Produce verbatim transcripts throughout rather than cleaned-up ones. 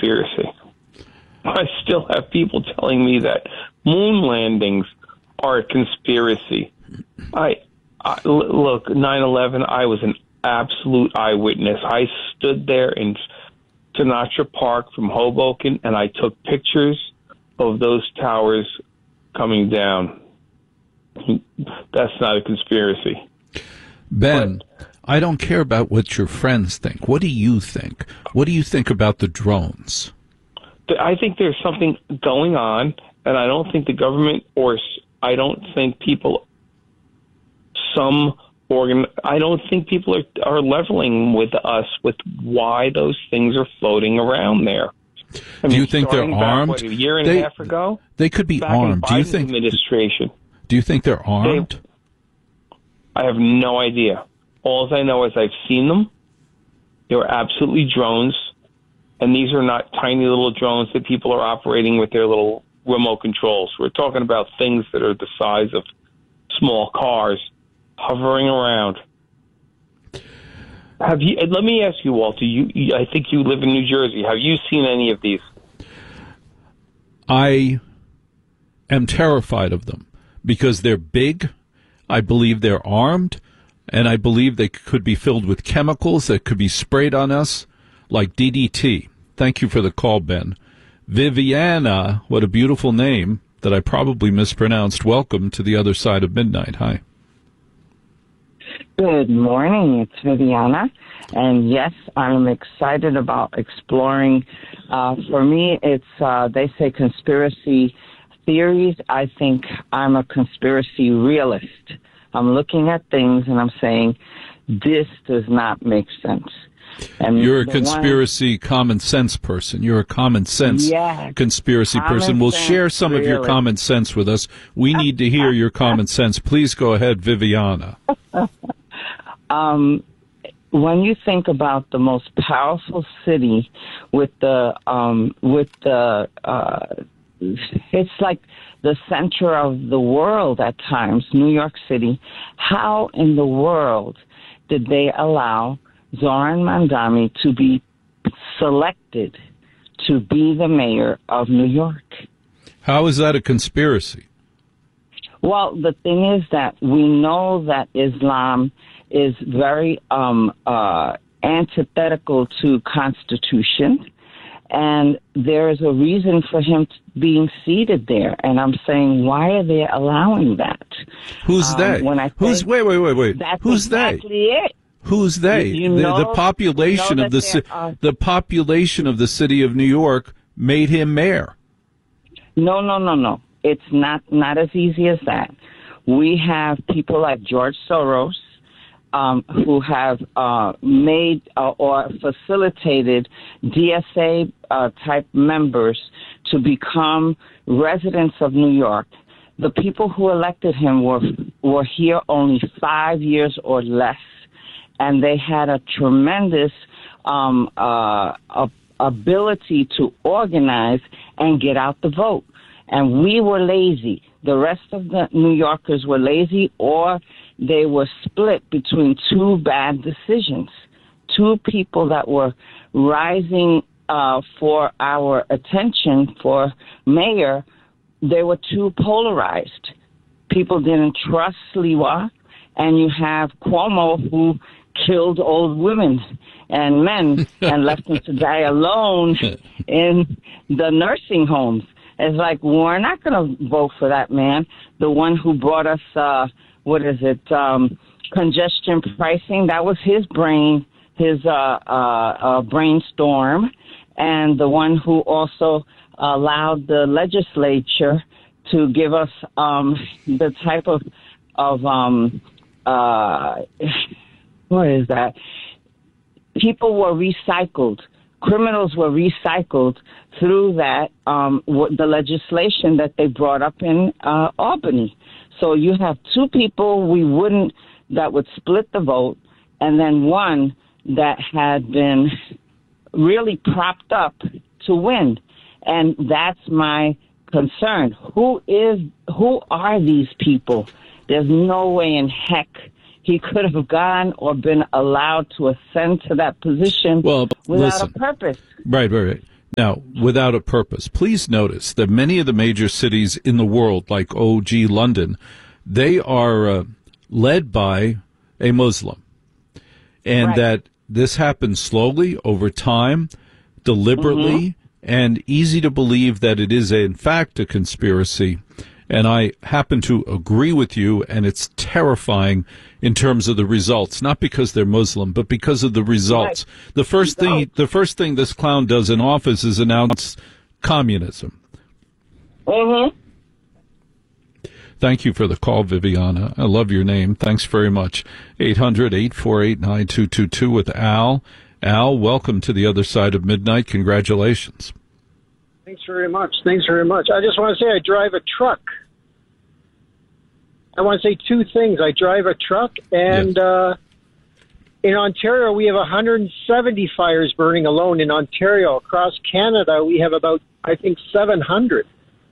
conspiracy. I still have people telling me that moon landings are a conspiracy. I, I look, nine eleven, I was an absolute eyewitness. I stood there in Sinatra Park from Hoboken, and I took pictures of those towers coming down. That's not a conspiracy. Ben, but, I don't care about what your friends think. What do you think? What do you think about the drones? I think there's something going on, and I don't think the government or I don't think people, some organ, I don't think people are, are leveling with us with why those things are floating around there. I do mean, you think they're back, armed? What, a year and they, a half ago? They could be back armed. In do you Biden's think? Administration. Do you think they're armed? They, I have no idea. All I know is I've seen them. They were absolutely drones, and these are not tiny little drones that people are operating with their little remote controls. We're talking about things that are the size of small cars hovering around. Have you? Let me ask you, Walter. You, you, I think you live in New Jersey. Have you seen any of these? I am terrified of them because they're big. I believe they're armed, and I believe they could be filled with chemicals that could be sprayed on us like D D T. Thank you for the call, Ben. Viviana, what a beautiful name that I probably mispronounced. Welcome to the other side of midnight. Hi. Good morning. It's Viviana. And yes, I'm excited about exploring. Uh, for me, it's, uh, they say conspiracy theories. I think I'm a conspiracy realist. I'm looking at things and I'm saying, this does not make sense. And You're a conspiracy one, common sense person. You're a common sense yeah, conspiracy common person. We'll sense, share some really. of your common sense with us. We need to hear your common sense. Please go ahead, Viviana. um, when you think about the most powerful city with the um, with the uh, it's like the center of the world at times, New York City. How in the world did they allow Zoran Mandami to be selected to be the mayor of New York? How is that a conspiracy? Well, the thing is that we know that Islam is very um, uh, antithetical to Constitution, and there is a reason for him being seated there. And I'm saying, why are they allowing that? Who's um, they? When I Who's say, wait, wait, wait, wait? That's Who's exactly they? it. Who's they? You, you the, know, the population you know of the ci- are, the population of the city of New York made him mayor. No, no, no, no. It's not not as easy as that. We have people like George Soros um, who have uh, made uh, or facilitated D S A uh, type members to become residents of New York. The people who elected him were were here only five years or less, and they had a tremendous um, uh, a, ability to organize and get out the vote. And we were lazy. The rest of the New Yorkers were lazy, or they were split between two bad decisions. Two people that were rising uh, for our attention for mayor, they were too polarized. People didn't trust Sliwa, and you have Cuomo, who killed old women and men and left them to die alone in the nursing homes. It's like, we're not going to vote for that man, the one who brought us, uh, what is it, um, congestion pricing. That was his brain, his uh, uh, uh, brainstorm, and the one who also allowed the legislature to give us um, the type of, of um, uh, what is that? People were recycled. Criminals were recycled through that, um, the legislation that they brought up in uh, Albany. So you have two people we wouldn't, that would split the vote, and then one that had been really propped up to win. And that's my concern. Who is, who are these people? There's no way in heck he could have gone or been allowed to ascend to that position well, without listen, a purpose. Right, right, right. Now, without a purpose. Please notice that many of the major cities in the world, like O G London, they are uh, led by a Muslim. And Right. that this happens slowly, over time, deliberately, Mm-hmm. and easy to believe that it is, in fact, a conspiracy. And I happen to agree with you, and it's terrifying in terms of the results, not because they're Muslim, but because of the results. Right. The first thing, Results. the first thing this clown does in office is announce communism. Mm-hmm. Thank you for the call, Viviana. I love your name. Thanks very much. eight hundred, eight four eight, nine two two two with Al. Al, welcome to the other side of midnight. Congratulations. Thanks very much. Thanks very much. I just want to say I drive a truck. I want to say two things. I drive a truck, and Yes. uh, in Ontario, we have one hundred seventy fires burning alone in Ontario. Across Canada, we have about, I think, seven hundred.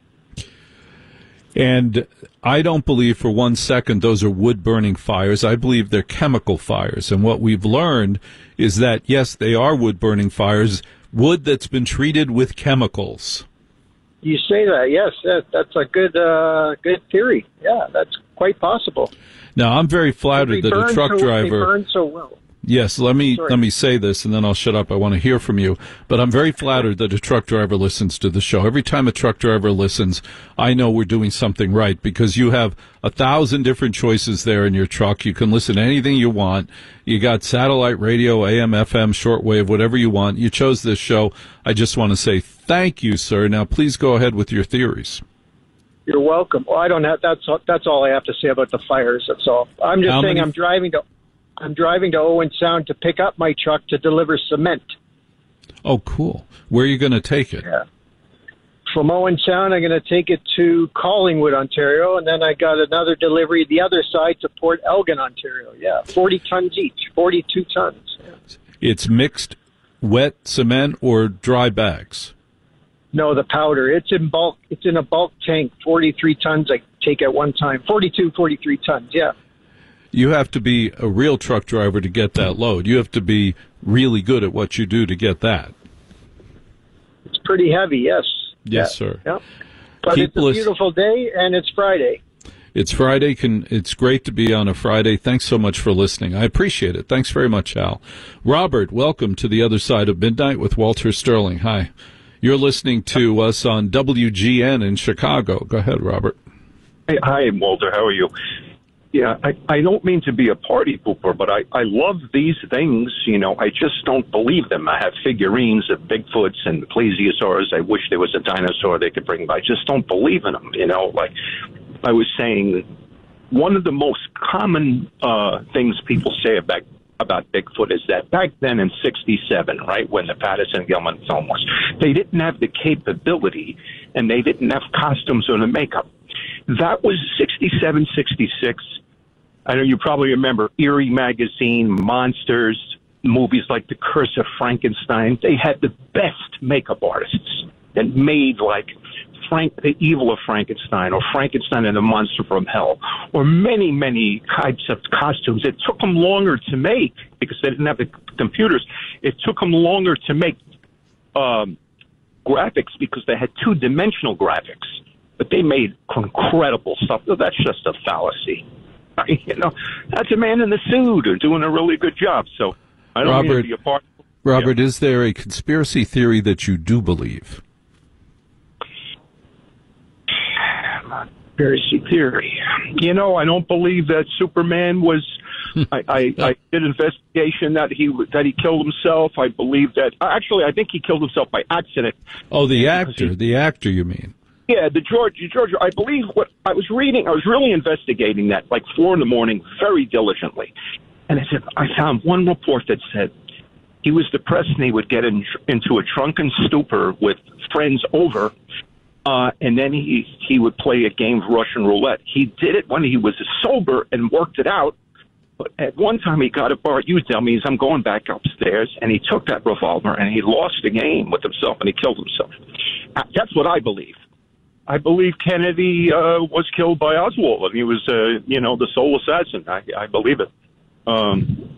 And I don't believe for one second those are wood-burning fires. I believe they're chemical fires. And what we've learned is that, yes, they are wood-burning fires, wood that's been treated with chemicals. You say that, yes. That, that's a good uh, good theory. Yeah, that's quite possible. Now, I'm very They flattered that a burn truck so, driver... They burn so well. Yes, let me Sorry. let me say this, and then I'll shut up. I want to hear from you. But I'm very flattered that a truck driver listens to the show. Every time a truck driver listens, I know we're doing something right, because you have a thousand different choices there in your truck. You can listen to anything you want. You got satellite radio, A M, F M, shortwave, whatever you want. You chose this show. I just want to say thank you, sir. Now, please go ahead with your theories. You're welcome. Well, I don't have. That's all, that's all I have to say about the fires. That's all. I'm just How saying. many- I'm driving to. I'm driving to Owen Sound to pick up my truck to deliver cement. Oh, cool. Where are you going to take it? Yeah. From Owen Sound, I'm going to take it to Collingwood, Ontario, and then I got another delivery the other side to Port Elgin, Ontario. Yeah, forty tons each, forty-two tons. Yeah. It's mixed wet cement or dry bags? No, the powder. It's in bulk. It's in a bulk tank. forty-three tons I take at one time. forty-two, forty-three tons. Yeah. You have to be a real truck driver to get that load. You have to be really good at what you do to get that. It's pretty heavy. Yes. Yes, Yeah. sir. Yeah. But Keep it's a list- beautiful day, and it's Friday. It's Friday. Can it's great to be on a Friday. Thanks so much for listening. I appreciate it. Thanks very much, Al. Robert, welcome to the other side of midnight with Walter Sterling. Hi. You're listening to us on W G N in Chicago. Go ahead, Robert. Hey, hi, Walter. How are you? Yeah, I, I don't mean to be a party pooper, but I, I love these things. You know, I just don't believe them. I have figurines of Bigfoots and plesiosaurs. I wish there was a dinosaur they could bring by. I just don't believe in them. You know, like I was saying, one of the most common uh, things people say about about Bigfoot is that back then in sixty-seven, right, when the Patterson-Gilman film was, they didn't have the capability and they didn't have costumes or the makeup. That was sixty-seven, sixty-six. I know you probably remember Eerie Magazine, Monsters, movies like The Curse of Frankenstein. They had the best makeup artists that made, like, Frank, The Evil of Frankenstein, or Frankenstein and the Monster from Hell, or many, many types of costumes. It took them longer to make because they didn't have the computers. It took them longer to make um, graphics because they had two-dimensional graphics. But they made incredible stuff. That's just a fallacy. You know, that's a man in the suit and doing a really good job. So I don't Robert, mean to be a part. Robert, yeah. Is there a conspiracy theory that you do believe? Conspiracy theory. You know, I don't believe that Superman was. I, I, I did an investigation that he that he killed himself. I believe that. Actually, I think he killed himself by accident. Oh, the actor. He, the actor, you mean? Yeah, the George, George, I believe what I was reading, I was really investigating that like four in the morning very diligently. And I said, I found one report that said he was depressed and he would get in, into a drunken stupor with friends over, uh, and then he, he would play a game of Russian roulette. He did it when he was sober and worked it out. But at one time he got a bar, you tell me, I'm going back upstairs, and he took that revolver and he lost the game with himself and he killed himself. That's what I believe. I believe Kennedy uh, was killed by Oswald, and he was, uh, you know, the sole assassin. I, I believe it. Um,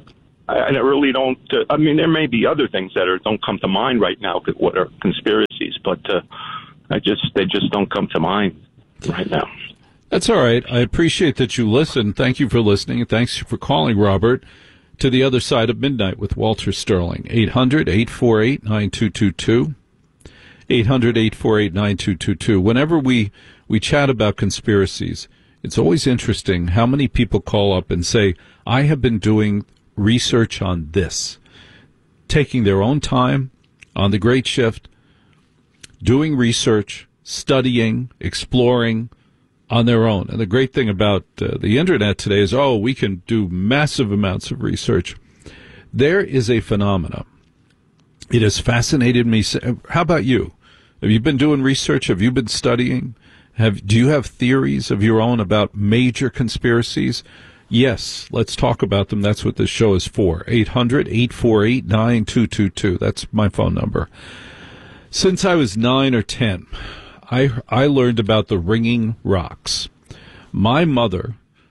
I, I really don't. Uh, I mean, there may be other things that are don't come to mind right now that what are conspiracies, but uh, I just they just don't come to mind right now. That's all right. I appreciate that you listen. Thank you for listening, and thanks for calling, Robert, to the other side of midnight with Walter Sterling. eight hundred, eight four eight, nine two two two. eight hundred, eight four eight, nine two two two. Whenever we, we chat about conspiracies, it's always interesting how many people call up and say, I have been doing research on this, taking their own time on the great shift, doing research, studying, exploring on their own. And the great thing about uh, the internet today is, oh, we can do massive amounts of research. There is a phenomena. It has fascinated me. How about you? Have you been doing research? Have you been studying? Have do you have theories of your own about major conspiracies? Yes, let's talk about them. That's what this show is for. eight hundred, eight four eight, nine two two two. That's my phone number. Since I was nine or ten, I, I learned about the ringing rocks. My mother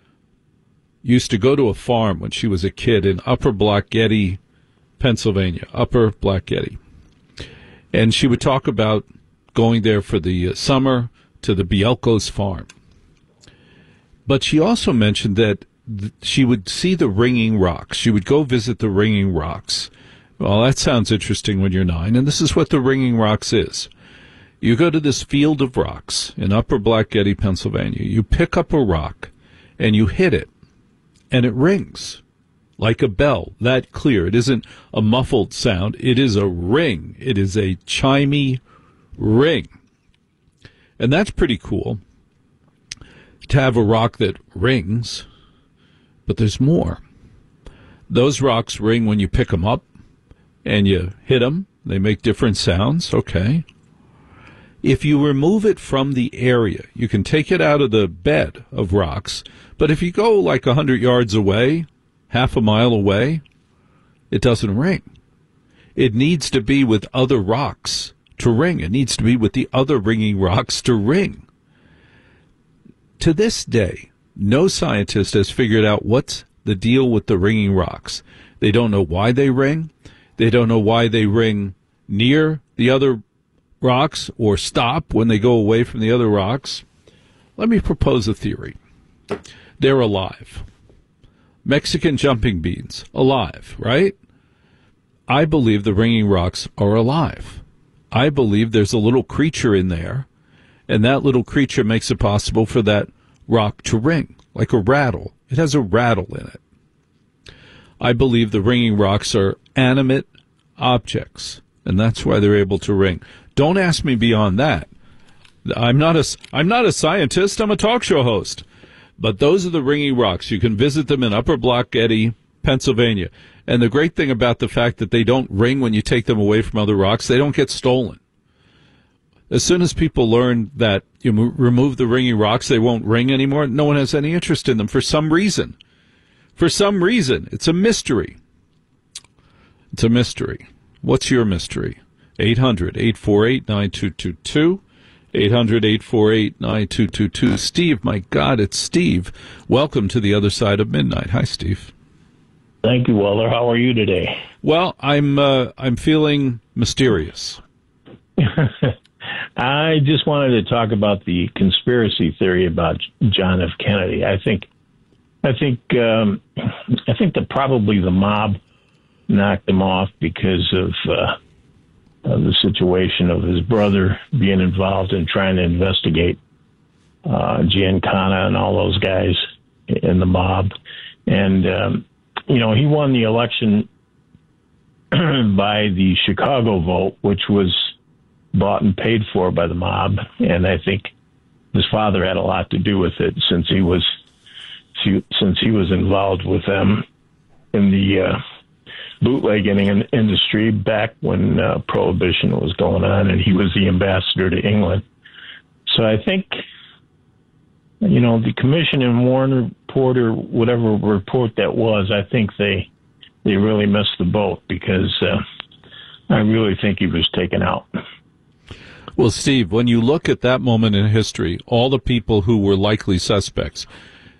used to go to a farm when she was a kid in Upper Black Getty, Pennsylvania, Upper Black Getty. And she would talk about going there for the uh, summer to the Bielko's farm. But she also mentioned that th- she would see the ringing rocks. She would go visit the ringing rocks. Well, that sounds interesting when you're nine, and this is what the ringing rocks is. You go to this field of rocks in Upper Black Getty, Pennsylvania. You pick up a rock, and you hit it, and it rings like a bell, that clear. It isn't a muffled sound. It is a ring. It is a chimey ring. And that's pretty cool to have a rock that rings, but there's more. Those rocks ring when you pick them up and you hit them. They make different sounds, okay. If you remove it from the area, you can take it out of the bed of rocks, but if you go like one hundred yards away, half a mile away, it doesn't ring. It needs to be with other rocks to ring. It needs to be with the other ringing rocks to ring. To this day, no scientist has figured out what's the deal with the ringing rocks. They don't know why they ring. They don't know why they ring near the other rocks or stop when they go away from the other rocks. Let me propose a theory. They're alive. Mexican jumping beans, alive, right? I believe the ringing rocks are alive. I believe there's a little creature in there, and that little creature makes it possible for that rock to ring, like a rattle. It has a rattle in it. I believe the ringing rocks are animate objects, and that's why they're able to ring. Don't ask me beyond that. I'm not a, I'm not a scientist. I'm a talk show host. But those are the ringing rocks. You can visit them in Upper Black Getty, Pennsylvania. And the great thing about the fact that they don't ring when you take them away from other rocks, they don't get stolen. As soon as people learn that you mo- remove the ringing rocks, they won't ring anymore, no one has any interest in them for some reason. For some reason. It's a mystery. It's a mystery. What's your mystery? eight hundred, eight four eight, nine two two two. eight hundred, eight four eight, nine two two two. Steve, my God, it's Steve. Welcome to the other side of midnight. Hi, Steve. Thank you, Weller. How are you today? Well, I'm uh, I'm feeling mysterious. I just wanted to talk about the conspiracy theory about John F. Kennedy. I think, I think, um, I think that probably the mob knocked him off because of. Uh, Uh, the situation of his brother being involved in trying to investigate uh, Giancana and all those guys in the mob. And, um, you know, he won the election by the Chicago vote, which was bought and paid for by the mob. And I think his father had a lot to do with it since he was since he was involved with them in the uh bootlegging industry back when uh, Prohibition was going on, and he was the ambassador to England. So I think, you know, the commission and Warner Porter, whatever report that was, I think they they really missed the boat because uh, I really think he was taken out. Well, Steve, when you look at that moment in history, all the people who were likely suspects,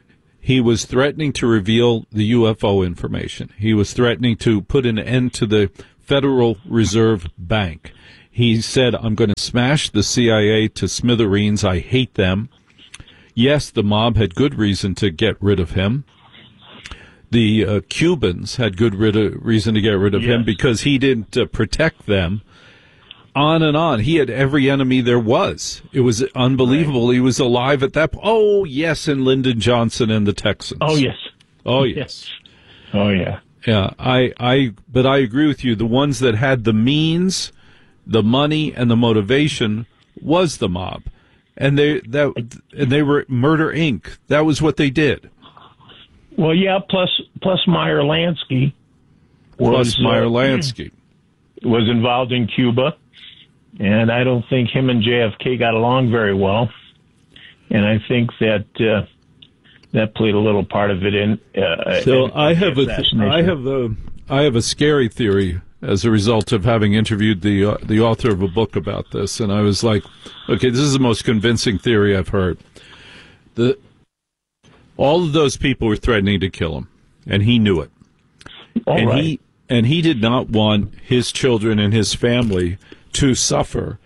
He was threatening to reveal the U F O information. He was threatening to put an end to the Federal Reserve Bank. He said, I'm going to smash the C I A to smithereens. I hate them. Yes, the mob had good reason to get rid of him. The uh, Cubans had good rid of, reason to get rid of yes. him because he didn't uh, protect them. On and on. He had every enemy there was. It was unbelievable. Right. He was alive at that point. Oh, yes, and Lyndon Johnson and the Texans. Oh, yes. Oh, yes. Oh, yeah. Yeah, I, I, but I agree with you. The ones that had the means, the money, and the motivation was the mob. And they, that, and they were Murder, Incorporated. That was what they did. Well, yeah, plus, plus Meyer Lansky. Was, plus Meyer uh, Lansky. Was involved in Cuba. And I don't think him and J F K got along very well. And I think that uh, that played a little part of it in. Uh, so in I have a, I have a, I have a scary theory as a result of having interviewed the uh, the author of a book about this, and I was like, okay, this is the most convincing theory I've heard. The all of those people were threatening to kill him, and he knew it. All and right. he and he did not want his children and his family to suffer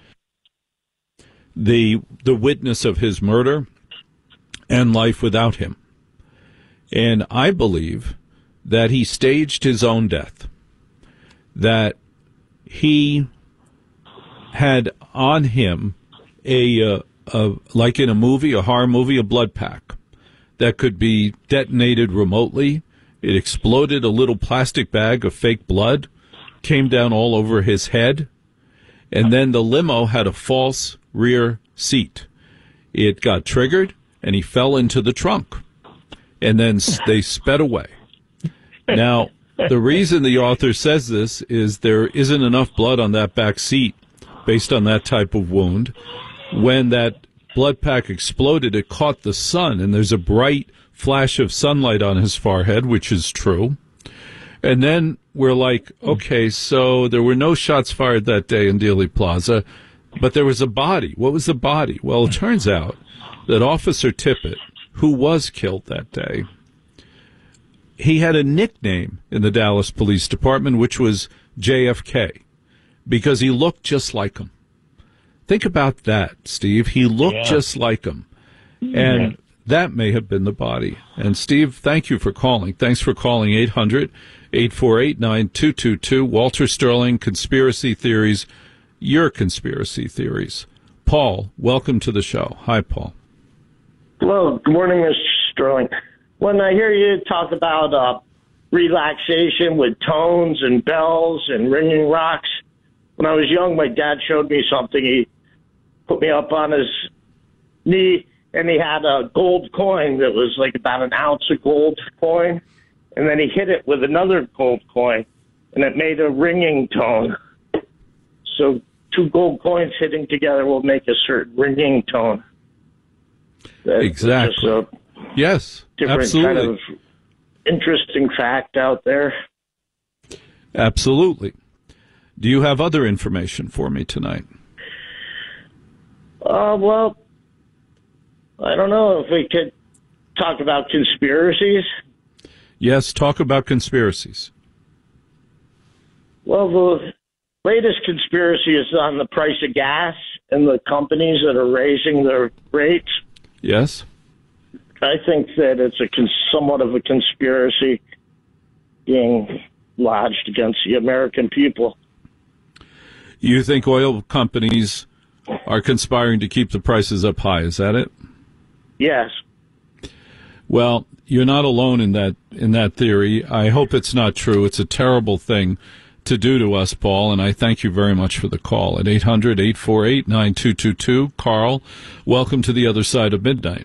the the witness of his murder and life without him. And I believe that he staged his own death, that he had on him a, uh, a like in a movie, a horror movie, a blood pack that could be detonated remotely. It exploded a little plastic bag of fake blood, came down all over his head. And then the limo had a false rear seat. It got triggered, and he fell into the trunk. And then they sped away. Now, the reason the author says this is there isn't enough blood on that back seat based on that type of wound. When that blood pack exploded, it caught the sun, and there's a bright flash of sunlight on his forehead, which is true. And then we're like, okay, so there were no shots fired that day in Dealey Plaza, but there was a body. What was the body? Well, it turns out that Officer Tippett, who was killed that day, he had a nickname in the Dallas Police Department, which was J F K, because he looked just like him. Think about that, Steve. He looked yeah. just like him. And yeah. that may have been the body. And, Steve, thank you for calling. Thanks for calling eight hundred, eight four eight, nine two two two. Walter Sterling, Conspiracy Theories, your conspiracy theories. Paul, welcome to the show. Hi, Paul. Hello. Good morning, Mister Sterling. When I hear you talk about uh, relaxation with tones and bells and ringing rocks, when I was young, my dad showed me something. He put me up on his knee, and he had a gold coin that was like about an ounce of gold coin. And then he hit it with another gold coin, and it made a ringing tone. So two gold coins hitting together will make a certain ringing tone. That's exactly. A yes, different absolutely. kind of interesting fact out there. Absolutely. Do you have other information for me tonight? Uh, well, I don't know if we could talk about conspiracies. Yes, talk about conspiracies. Well, the latest conspiracy is on the price of gas and the companies that are raising their rates. Yes. I think that it's a cons- somewhat of a conspiracy being lodged against the American people. You think oil companies are conspiring to keep the prices up high, is that it? Yes. Well, you're not alone in that in that theory. I hope it's not true. It's a terrible thing to do to us, Paul, and I thank you very much for the call at eight hundred, eight four eight, nine two two two. Carl, welcome to the other side of midnight.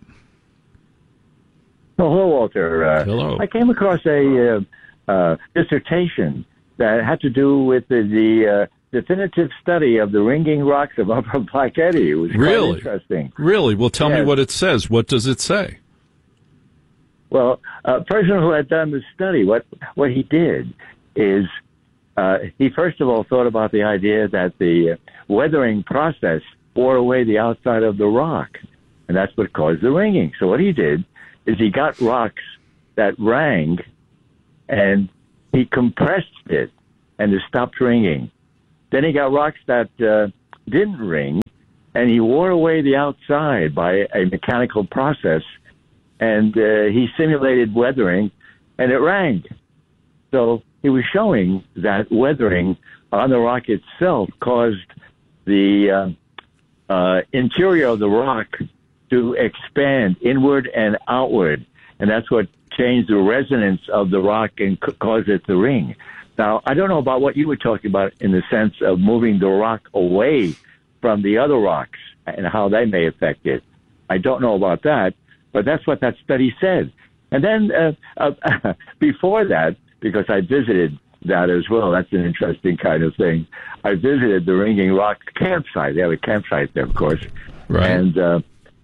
Oh, hello, Walter. Uh, hello. I came across a uh, uh, dissertation that had to do with the, the uh, definitive study of the ringing rocks of Upper Black Eddy. It was quite really interesting. Really? Well, tell yes. me what it says. What does it say? Well, a person who had done the study, what what he did is uh, he first of all thought about the idea that the weathering process wore away the outside of the rock, and that's what caused the ringing. So what he did is he got rocks that rang, and he compressed it, and it stopped ringing. Then he got rocks that uh, didn't ring, and he wore away the outside by a mechanical process, and uh, he simulated weathering, and it rang. So he was showing that weathering on the rock itself caused the uh, uh, interior of the rock to expand inward and outward, and that's what changed the resonance of the rock and c- caused it to ring. Now, I don't know about what you were talking about in the sense of moving the rock away from the other rocks and how they may affect it. I don't know about that, but that's what that study said. And then uh, uh, before that, because I visited that as well, that's an interesting kind of thing, I visited the Ringing Rock campsite. They have a campsite there, of course. Right. And uh,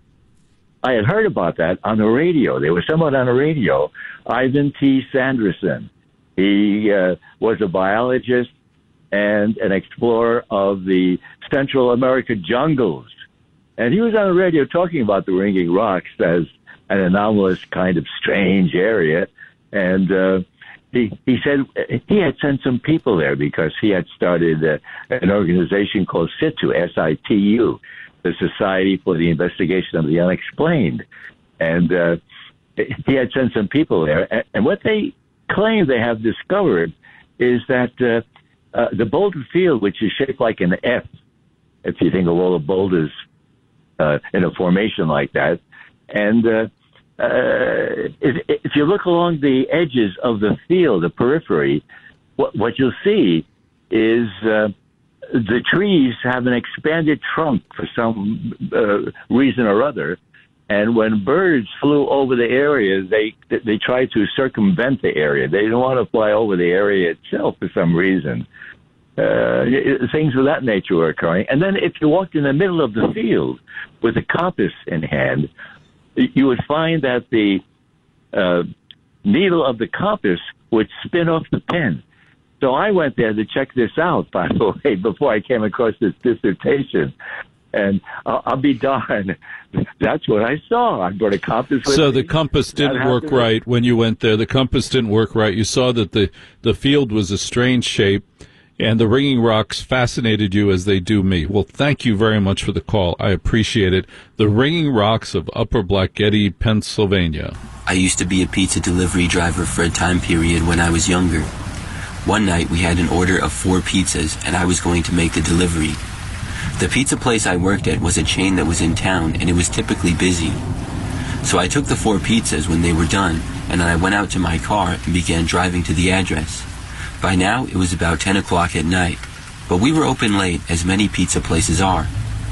I had heard about that on the radio. There was someone on the radio, Ivan T. Sanderson. He uh, was a biologist and an explorer of the Central America jungles. And he was on the radio talking about the Ringing Rocks as an anomalous kind of strange area. And uh, he, he said he had sent some people there because he had started uh, an organization called SITU, S I T U, the Society for the Investigation of the Unexplained. And uh, he had sent some people there. And what they claim they have discovered is that uh, uh, the boulder field, which is shaped like an F, if you think of all the boulders uh, in a formation like that, and uh, uh, if, if you look along the edges of the field, the periphery, what, what you'll see is uh, the trees have an expanded trunk for some uh, reason or other. And when birds flew over the area, they they tried to circumvent the area. They didn't want to fly over the area itself for some reason. Uh, things of that nature were occurring. And then if you walked in the middle of the field with a compass in hand, you would find that the uh, needle of the compass would spin off the pen. So I went there to check this out, by the way, before I came across this dissertation. And I'll, I'll be darned. That's what I saw. I brought a compass with So me. the compass didn't That work happened. right when you went there. The compass didn't work right. You saw that the, the field was a strange shape, and the Ringing Rocks fascinated you as they do me. Well, thank you very much for the call. I appreciate it. The Ringing Rocks of Upper Black Getty, Pennsylvania. I used to be a pizza delivery driver for a time period when I was younger. One night we had an order of four pizzas, and I was going to make the delivery. The pizza place I worked at was a chain that was in town, and it was typically busy. So I took the four pizzas when they were done, and then I went out to my car and began driving to the address. By now, it was about ten o'clock at night, but we were open late, as many pizza places are.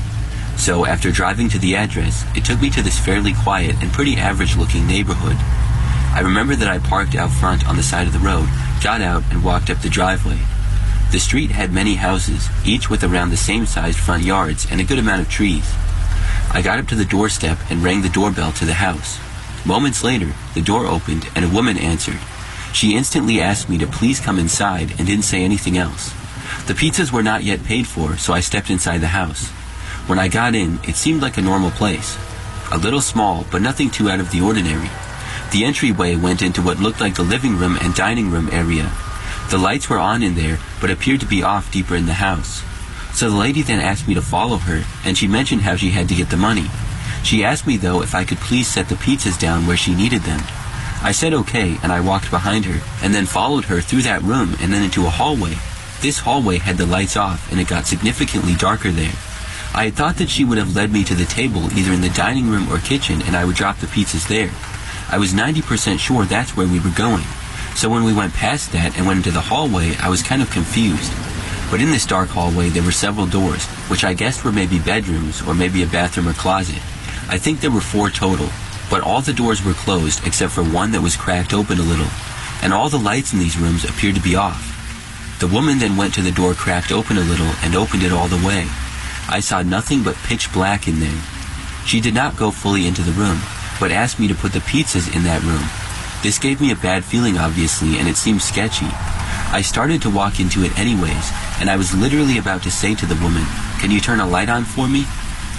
So after driving to the address, it took me to this fairly quiet and pretty average-looking neighborhood. I remember that I parked out front on the side of the road, got out, and walked up the driveway. The street had many houses, each with around the same sized front yards and a good amount of trees. I got up to the doorstep and rang the doorbell to the house. Moments later, the door opened and a woman answered. She instantly asked me to please come inside and didn't say anything else. The pizzas were not yet paid for, so I stepped inside the house. When I got in, it seemed like a normal place. A little small, but nothing too out of the ordinary. The entryway went into what looked like the living room and dining room area. The lights were on in there, but appeared to be off deeper in the house. So the lady then asked me to follow her, and she mentioned how she had to get the money. She asked me, though, if I could please set the pizzas down where she needed them. I said okay, and I walked behind her, and then followed her through that room and then into a hallway. This hallway had the lights off, and it got significantly darker there. I had thought that she would have led me to the table either in the dining room or kitchen, and I would drop the pizzas there. I was ninety percent sure that's where we were going. So when we went past that and went into the hallway, I was kind of confused. But in this dark hallway, there were several doors, which I guessed were maybe bedrooms or maybe a bathroom or closet. I think there were four total, but all the doors were closed except for one that was cracked open a little, and all the lights in these rooms appeared to be off. The woman then went to the door cracked open a little and opened it all the way. I saw nothing but pitch black in there. She did not go fully into the room, but asked me to put the pizzas in that room. This gave me a bad feeling, obviously, and it seemed sketchy. I started to walk into it anyways, and I was literally about to say to the woman, "Can you turn a light on for me?"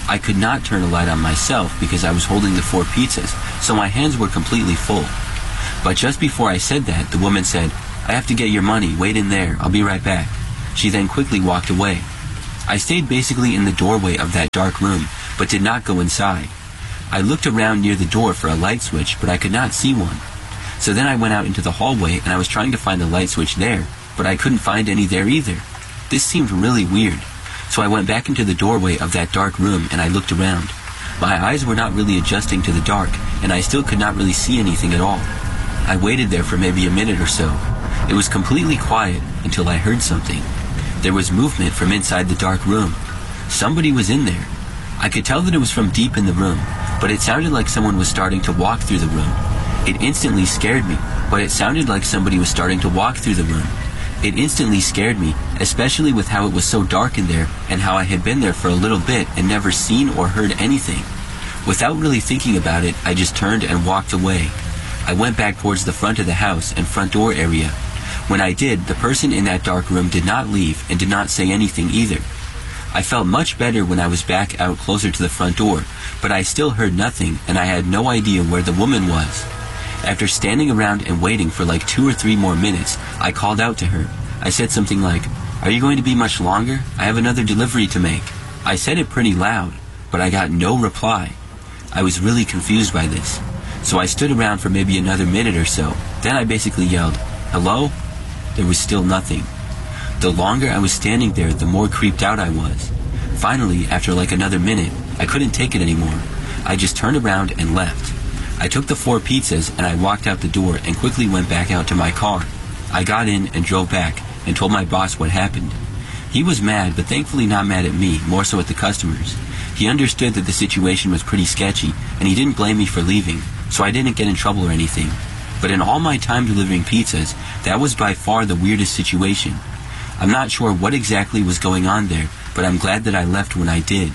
I could not turn a light on myself because I was holding the four pizzas, so my hands were completely full. But just before I said that, the woman said, "I have to get your money. Wait in there. I'll be right back." She then quickly walked away. I stayed basically in the doorway of that dark room, but did not go inside. I looked around near the door for a light switch, but I could not see one. So then I went out into the hallway and I was trying to find the light switch there, but I couldn't find any there either. This seemed really weird. So I went back into the doorway of that dark room and I looked around. My eyes were not really adjusting to the dark, and I still could not really see anything at all. I waited there for maybe a minute or so. It was completely quiet until I heard something. There was movement from inside the dark room. Somebody was in there. I could tell that it was from deep in the room, but it sounded like someone was starting to walk through the room. It instantly scared me, but it sounded like somebody was starting to walk through the room. It instantly scared me, especially with how it was so dark in there and how I had been there for a little bit and never seen or heard anything. Without really thinking about it, I just turned and walked away. I went back towards the front of the house and front door area. When I did, the person in that dark room did not leave and did not say anything either. I felt much better when I was back out closer to the front door, but I still heard nothing and I had no idea where the woman was. After standing around and waiting for like two or three more minutes, I called out to her. I said something like, "Are you going to be much longer? I have another delivery to make." I said it pretty loud, but I got no reply. I was really confused by this. So I stood around for maybe another minute or so. Then I basically yelled, "Hello?" There was still nothing. The longer I was standing there, the more creeped out I was. Finally, after like another minute, I couldn't take it anymore. I just turned around and left. I took the four pizzas and I walked out the door and quickly went back out to my car. I got in and drove back and told my boss what happened. He was mad, but thankfully not mad at me, more so at the customers. He understood that the situation was pretty sketchy and he didn't blame me for leaving, so I didn't get in trouble or anything. But in all my time delivering pizzas, that was by far the weirdest situation. I'm not sure what exactly was going on there, but I'm glad that I left when I did.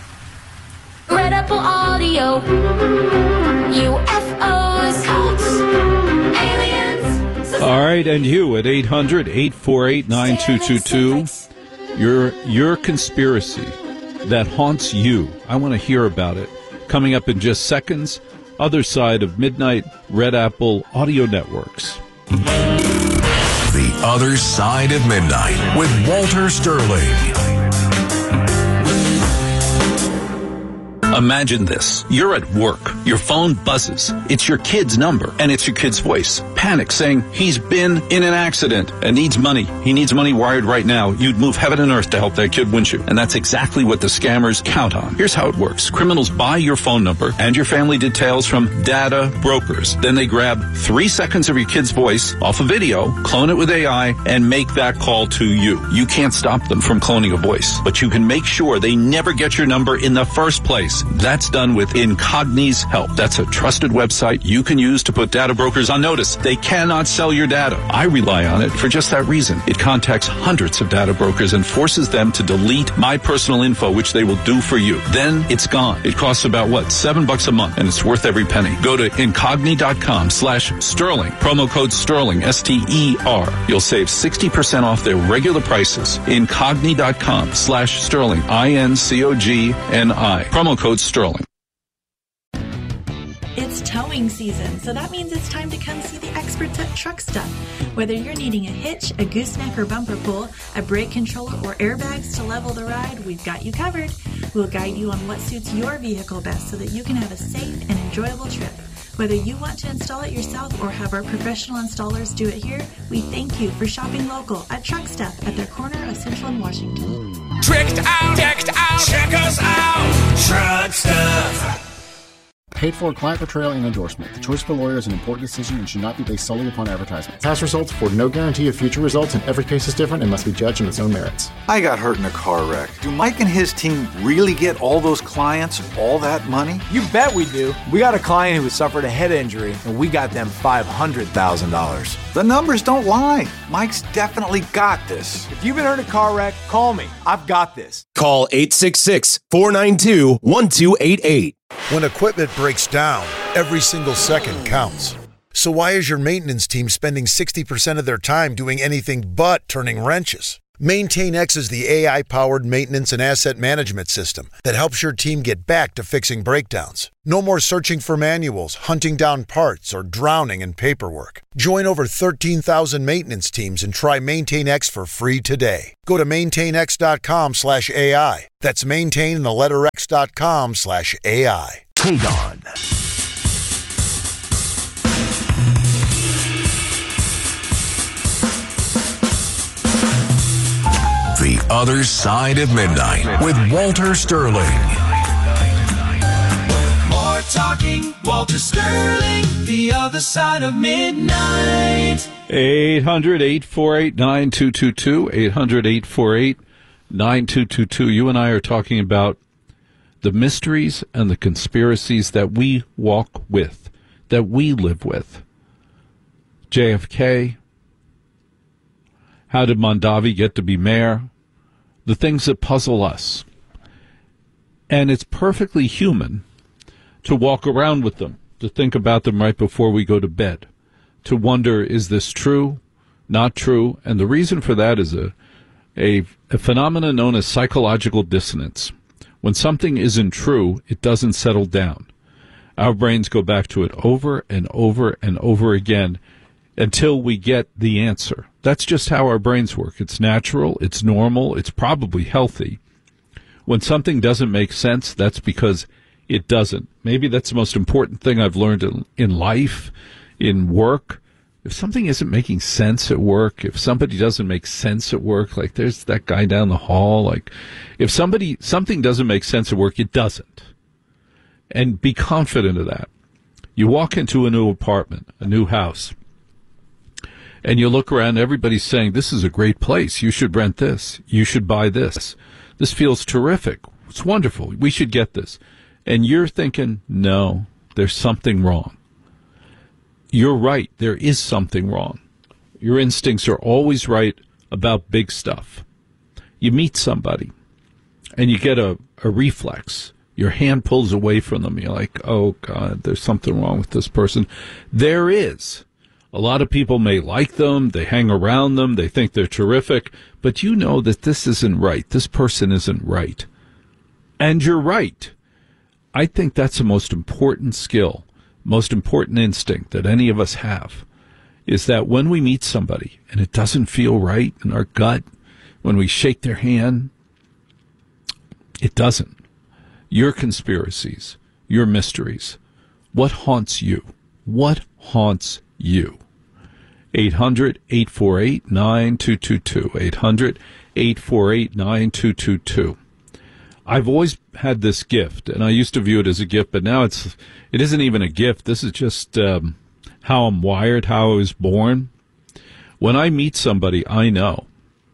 Red Apple Audio, U F Os, cults, aliens. All right, and you at eight hundred, eight four eight, nine two two two. Your, your conspiracy that haunts you. I want to hear about it. Coming up in just seconds, other side of midnight, Red Apple Audio Networks. The Other Side of Midnight with Walter Sterling. Imagine this. You're at work. Your phone buzzes. It's your kid's number, and it's your kid's voice. Panic, saying he's been in an accident and needs money. He needs money wired right now. You'd move heaven and earth to help that kid, wouldn't you? And that's exactly what the scammers count on. Here's how it works. Criminals buy your phone number and your family details from data brokers. Then they grab three seconds of your kid's voice off a video, clone it with A I, and make that call to you. You can't stop them from cloning a voice, but you can make sure they never get your number in the first place. That's done with Incogni's help. That's a trusted website you can use to put data brokers on notice. They cannot sell your data. I rely on it for just that reason. It contacts hundreds of data brokers and forces them to delete my personal info, which they will do for you. Then it's gone. It costs about, what, seven bucks a month, and it's worth every penny. Go to Incogni.com slash Sterling. Promo code Sterling, S T E R. You'll save sixty percent off their regular prices. Incogni.com slash Sterling, I N C O G N I. Promo code Sterling. It's towing season, so that means it's time to come see the experts at Truck Stuff. Whether you're needing a hitch, a gooseneck or bumper pull, a brake controller, or airbags to level the ride, we've got you covered. We'll guide you on what suits your vehicle best so that you can have a safe and enjoyable trip. Whether you want to install it yourself or have our professional installers do it here, we thank you for shopping local at Truck Stuff at their corner of Central and Washington. Tricked out, decked out, check us out, Truck Stuff. Paid for client portrayal and endorsement. The choice of a lawyer is an important decision and should not be based solely upon advertisement. Past results afford no guarantee of future results, and every case is different and must be judged on its own merits. I got hurt in a car wreck. Do Mike and his team really get all those clients all that money? You bet we do. We got a client who suffered a head injury, and we got them five hundred thousand dollars. The numbers don't lie. Mike's definitely got this. If you've been hurt in a car wreck, call me. I've got this. Call eight six six, four nine two, one two eight eight. When equipment breaks down, every single second counts. So why is your maintenance team spending sixty percent of their time doing anything but turning wrenches? MaintainX is the A I-powered maintenance and asset management system that helps your team get back to fixing breakdowns. No more searching for manuals, hunting down parts, or drowning in paperwork. Join over thirteen thousand maintenance teams and try MaintainX for free today. Go to maintainx.com slash AI. That's maintain in the letter x.com slash AI. K-Don. The Other Side of Midnight with Walter Sterling. More talking, Walter Sterling, The Other Side of Midnight. eight hundred, eight four eight, nine two two two, eight hundred, eight four eight, nine two two two. You and I are talking about the mysteries and the conspiracies that we walk with, that we live with. J F K. How did Mondavi get to be mayor? The things that puzzle us. And it's perfectly human to walk around with them, to think about them right before we go to bed, to wonder, is this true, not true? And the reason for that is a, a, a phenomenon known as psychological dissonance. When something isn't true, it doesn't settle down. Our brains go back to it over and over and over again until we get the answer. That's just how our brains work. It's natural, it's normal, it's probably healthy. When something doesn't make sense, that's because it doesn't. Maybe that's the most important thing I've learned in, in life, in work. If something isn't making sense at work, if somebody doesn't make sense at work, like there's that guy down the hall, like if somebody something doesn't make sense at work, it doesn't. And be confident of that. You walk into a new apartment, a new house, and you look around, everybody's saying, this is a great place. You should rent this. You should buy this. This feels terrific. It's wonderful. We should get this. And you're thinking, no, there's something wrong. You're right. There is something wrong. Your instincts are always right about big stuff. You meet somebody, and you get a, a reflex. Your hand pulls away from them. You're like, oh, God, there's something wrong with this person. There is. A lot of people may like them, they hang around them, they think they're terrific, but you know that this isn't right. This person isn't right. And you're right. I think that's the most important skill, most important instinct that any of us have, is that when we meet somebody and it doesn't feel right in our gut, when we shake their hand, it doesn't. Your conspiracies, your mysteries, what haunts you? What haunts you? eight hundred, eight four eight, nine two two two. eight hundred, eight four eight, nine two two two. I've always had this gift, and I used to view it as a gift, but now it's it isn't even a gift. This is just um, how I'm wired, how I was born. When I meet somebody, I know.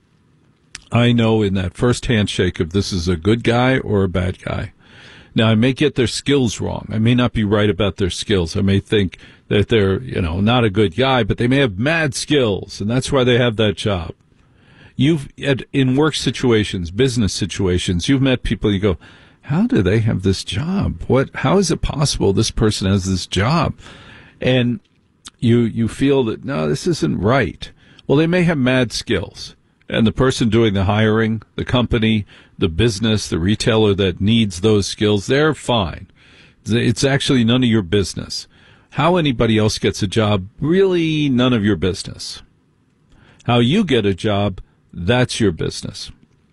I know in that first handshake if this is a good guy or a bad guy. Now, I may get their skills wrong. I may not be right about their skills. I may think that they're, you know, not a good guy, but they may have mad skills, and that's why they have that job. You've, in work situations, business situations, you've met people, you go, how do they have this job? What, how is it possible this person has this job? And you, you feel that, no, this isn't right. Well, they may have mad skills. And the person doing the hiring, the company, the business, the retailer that needs those skills, they're fine. It's actually none of your business. How anybody else gets a job, really none of your business. How you get a job, that's your business.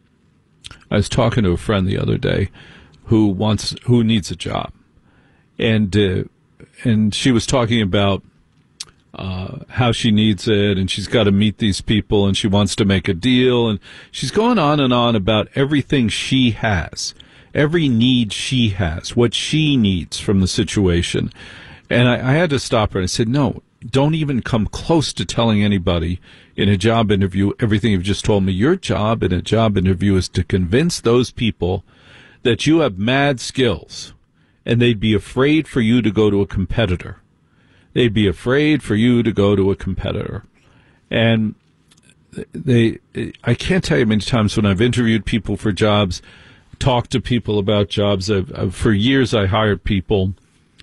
I was talking to a friend the other day who wants, who needs a job. And, uh, and she was talking about Uh, how she needs it, and she's got to meet these people, and she wants to make a deal, and she's going on and on about everything she has, every need she has, what she needs from the situation. And I, I had to stop her, and I said, no, don't even come close to telling anybody in a job interview everything you've just told me. Your job in a job interview is to convince those people that you have mad skills, and they'd be afraid for you to go to a competitor. They'd be afraid for you to go to a competitor. And they, I can't tell you how many times when I've interviewed people for jobs, talked to people about jobs. I've, I've, for years, I hired people.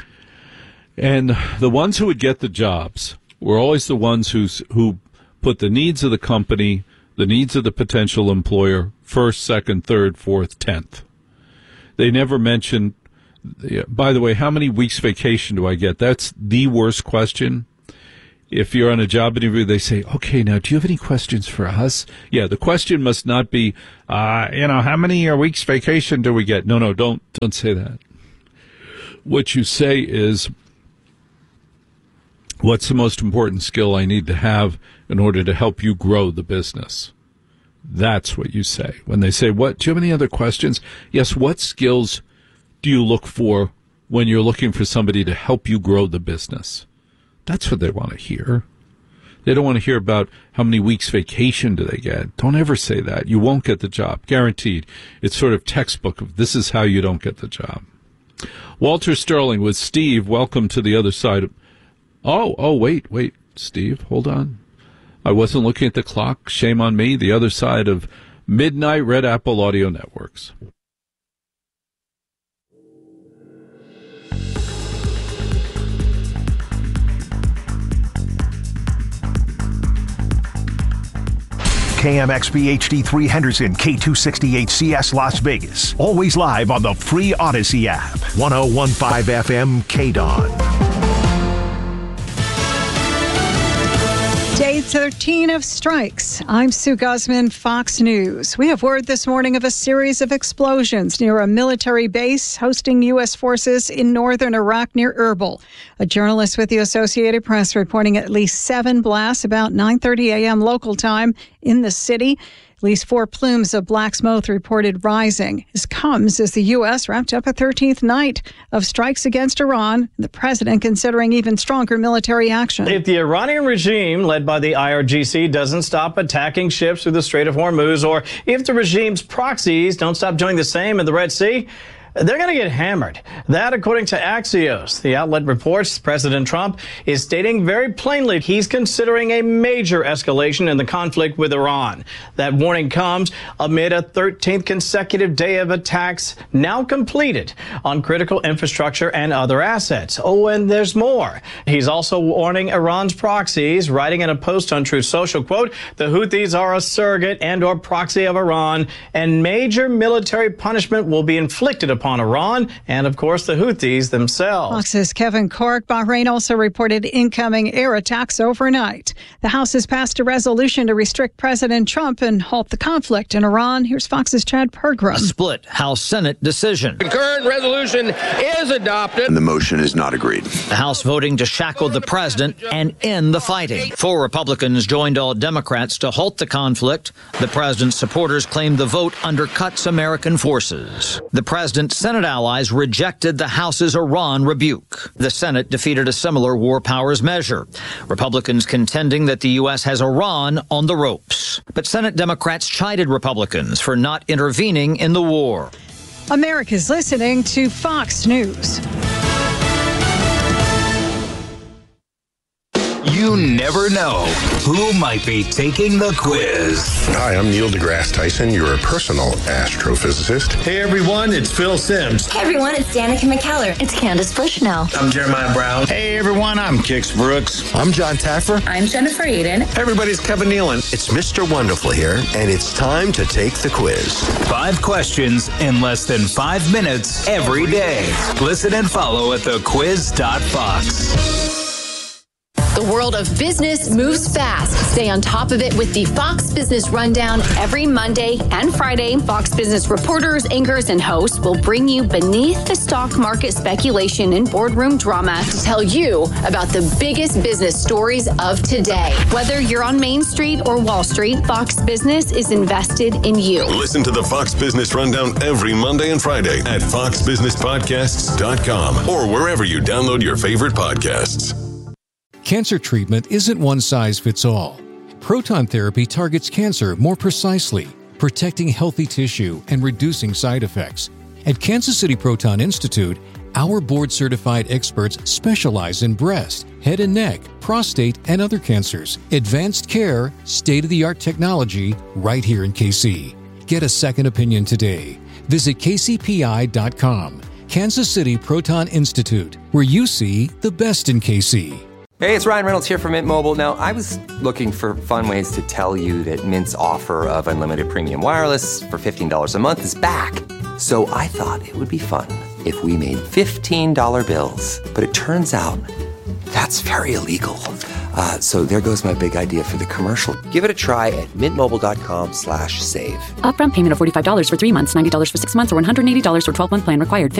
And the ones who would get the jobs were always the ones who's, who put the needs of the company, the needs of the potential employer, first, second, third, fourth, tenth. They never mention, by the way, how many weeks vacation do I get? That's the worst question. If you're on a job interview, they say, okay, now, do you have any questions for us? Yeah, the question must not be, uh, you know, how many uh, weeks vacation do we get? No, no, don't, don't say that. What you say is, what's the most important skill I need to have in order to help you grow the business? That's what you say. When they say, what, do you have any other questions? Yes, what skills do you look for when you're looking for somebody to help you grow the business? That's what they want to hear. They don't want to hear about how many weeks vacation do they get. Don't ever say that. You won't get the job. Guaranteed. It's sort of textbook of this is how you don't get the job. Walter Sterling with Steve. Welcome to the other side. Of, oh, oh, wait, wait, Steve, hold on. I wasn't looking at the clock. Shame on me. The other side of Midnight Red Apple Audio Networks. K M X B H D three Henderson, K two sixty-eight C S Las Vegas. Always live on the free Odyssey app. one oh one point five F M K D O N. Day thirteen of strikes. I'm Sue Guzman, Fox News. We have word this morning of a series of explosions near a military base hosting U S forces in northern Iraq near Erbil. A journalist with the Associated Press reporting at least seven blasts about nine thirty a.m. local time in the city. At least four plumes of black smoke reported rising. This comes as the U S wrapped up a thirteenth night of strikes against Iran, the president considering even stronger military action. If the Iranian regime, led by the I R G C, doesn't stop attacking ships through the Strait of Hormuz, or if the regime's proxies don't stop doing the same in the Red Sea, they're going to get hammered. That, according to Axios. The outlet reports President Trump is stating very plainly he's considering a major escalation in the conflict with Iran. That warning comes amid a thirteenth consecutive day of attacks now completed on critical infrastructure and other assets. Oh, and there's more. He's also warning Iran's proxies, writing in a post on Truth Social, quote, the Houthis are a surrogate and or proxy of Iran, and major military punishment will be inflicted upon upon Iran and, of course, the Houthis themselves. Fox's Kevin Cork. Bahrain also reported incoming air attacks overnight. The House has passed a resolution to restrict President Trump and halt the conflict in Iran. Here's Fox's Chad Pergram. A split House-Senate decision. The current resolution is adopted. And the motion is not agreed. The House voting to shackle the president and end the fighting. Four Republicans joined all Democrats to halt the conflict. The president's supporters claimed the vote undercuts American forces. The president's Senate allies rejected the House's Iran rebuke. The Senate defeated a similar war powers measure. Republicans contending that the U S has Iran on the ropes. But Senate Democrats chided Republicans for not intervening in the war. America's listening to Fox News. You never know who might be taking the quiz. Hi, I'm Neil deGrasse Tyson, your personal astrophysicist. Hey everyone, it's Phil Sims. Hey everyone, it's Danica McKellar. It's Candace Bushnell. I'm Jeremiah Brown. Hey everyone, I'm Kix Brooks. I'm John Taffer. I'm Jennifer Eden. Hey everybody, it's Kevin Nealon. It's Mister Wonderful here, and it's time to take the quiz. Five questions in less than five minutes every day. Listen and follow at the quiz dot fox. The world of business moves fast. Stay on top of it with the Fox Business Rundown every Monday and Friday. Fox Business reporters, anchors, and hosts will bring you beneath the stock market speculation and boardroom drama to tell you about the biggest business stories of today. Whether you're on Main Street or Wall Street, Fox Business is invested in you. Listen to the Fox Business Rundown every Monday and Friday at fox business podcasts dot com or wherever you download your favorite podcasts. Cancer treatment isn't one size fits all. Proton therapy targets cancer more precisely, protecting healthy tissue and reducing side effects. At Kansas City Proton Institute, our board-certified experts specialize in breast, head and neck, prostate, and other cancers. Advanced care, state-of-the-art technology, right here in K C. Get a second opinion today. Visit K C P I dot com. Kansas City Proton Institute, where you see the best in K C. Hey, it's Ryan Reynolds here from Mint Mobile. Now, I was looking for fun ways to tell you that Mint's offer of unlimited premium wireless for fifteen dollars a month is back. So I thought it would be fun if we made fifteen dollar bills. But it turns out that's very illegal. Uh, so there goes my big idea for the commercial. Give it a try at mintmobile.com slash save. Upfront payment of forty-five dollars for three months, ninety dollars for six months, or one hundred eighty dollars for twelve-month plan required.